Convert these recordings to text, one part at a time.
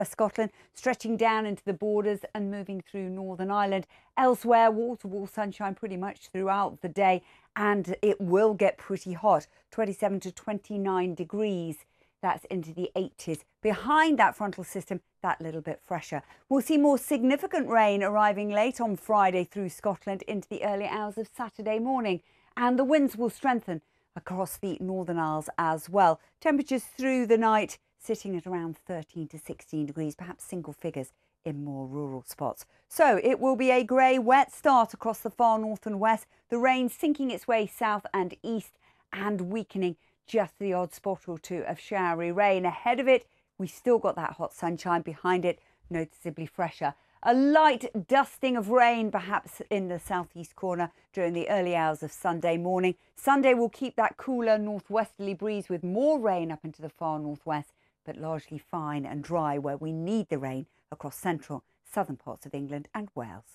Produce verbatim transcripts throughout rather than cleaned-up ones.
Scotland, stretching down into the borders and moving through Northern Ireland. Elsewhere, wall-to-wall sunshine pretty much throughout the day, and it will get pretty hot, twenty-seven to twenty-nine degrees. That's into the eighties. Behind that frontal system, that little bit fresher. We'll see more significant rain arriving late on Friday through Scotland into the early hours of Saturday morning. And the winds will strengthen across the Northern Isles as well. Temperatures through the night sitting at around thirteen to sixteen degrees, perhaps single figures in more rural spots. So it will be a grey, wet start across the far north and west. The rain sinking its way south and east and weakening. Just the odd spot or two of showery rain. Ahead of it, we still got that hot sunshine. Behind it, noticeably fresher. A light dusting of rain perhaps in the southeast corner during the early hours of Sunday morning. Sunday will keep that cooler northwesterly breeze with more rain up into the far northwest, but largely fine and dry where we need the rain across central, southern parts of England and Wales.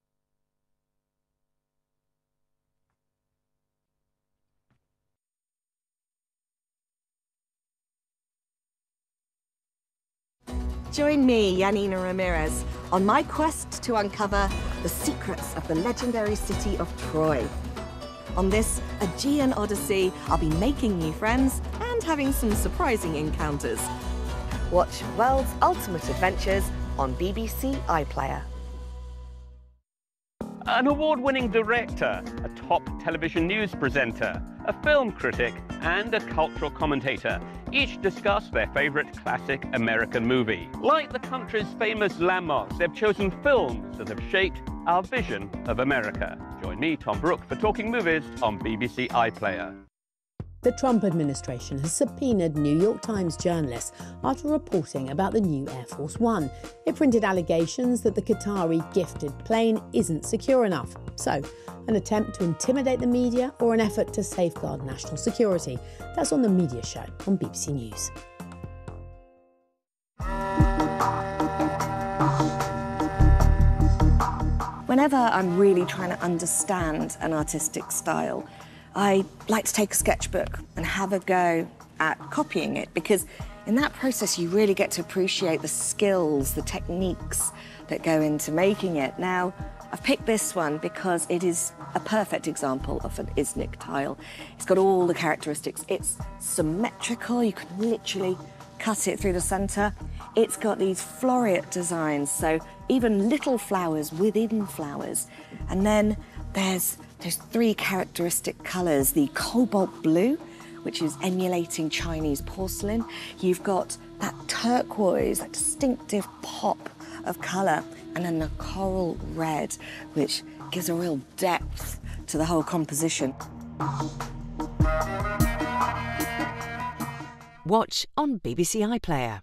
Join me, Yanina Ramirez, on my quest to uncover the secrets of the legendary city of Troy. On this Aegean odyssey, I'll be making new friends and having some surprising encounters. Watch World's Ultimate Adventures on B B C iPlayer. An award-winning director, a top television news presenter, a film critic and a cultural commentator each discuss their favourite classic American movie. Like the country's famous landmarks, they've chosen films that have shaped our vision of America. Join me, Tom Brooke, for Talking Movies on B B C iPlayer. The Trump administration has subpoenaed New York Times journalists after reporting about the new Air Force One. It printed allegations that the Qatari gifted plane isn't secure enough. So, an attempt to intimidate the media or an effort to safeguard national security? That's on The Media Show on B B C News. Whenever I'm really trying to understand an artistic style, I like to take a sketchbook and have a go at copying it, because in that process you really get to appreciate the skills, the techniques that go into making it. Now, I've picked this one because it is a perfect example of an Iznik tile. It's got all the characteristics. It's symmetrical, you can literally cut it through the centre. It's got these floriate designs, so even little flowers within flowers. And then there's There's three characteristic colours, the cobalt blue, which is emulating Chinese porcelain. You've got that turquoise, that distinctive pop of colour, and then the coral red, which gives a real depth to the whole composition. Watch on B B C iPlayer.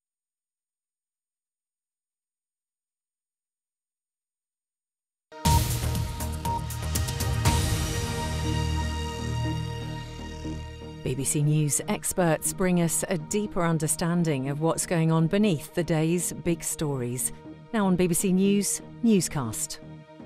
B B C News experts bring us a deeper understanding of what's going on beneath the day's big stories. Now on B B C News, Newscast.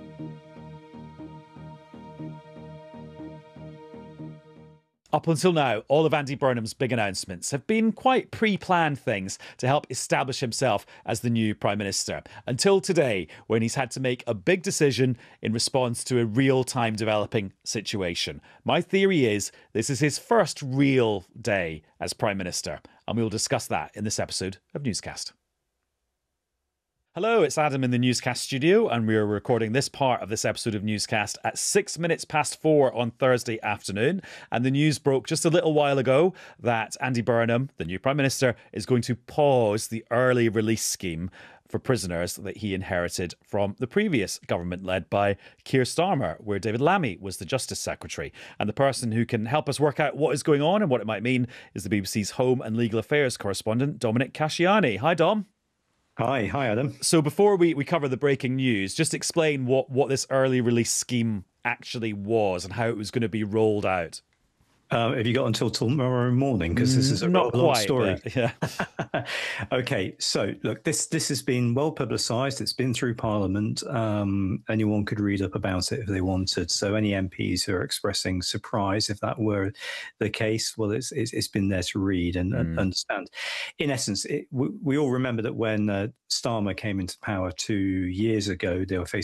Up until now, all of Andy Burnham's big announcements have been quite pre-planned things to help establish himself as the new Prime Minister. Until today, when he's had to make a big decision in response to a real-time developing situation. My theory is this is his first real day as Prime Minister, and we'll discuss that in this episode of Newscast. Hello, it's Adam in the Newscast studio, and we are recording this part of this episode of Newscast at six minutes past four on Thursday afternoon. And the news broke just a little while ago that Andy Burnham, the new Prime Minister, is going to pause the early release scheme for prisoners that he inherited from the previous government led by Keir Starmer, where David Lammy was the Justice Secretary. And the person who can help us work out what is going on and what it might mean is the B B C's Home and Legal Affairs correspondent, Dominic Casciani. Hi, Dom. Hi, hi Adam. So before we, we cover the breaking news, just explain what, what this early release scheme actually was and how it was going to be rolled out. Uh, have you got until tomorrow morning? Because this is a Not long quite, story. but yeah. Okay, so look, this this has been well publicised. It's been through Parliament. Um, anyone could read up about it if they wanted. So any M Ps who are expressing surprise, if that were the case, well, it's it's, it's been there to read and, and Mm. understand. In essence, it, we, we all remember that when uh, Starmer came into power two years ago, they were facing